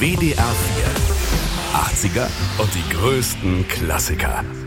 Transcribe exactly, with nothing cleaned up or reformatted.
W D R vier. achtziger und die größten Klassiker.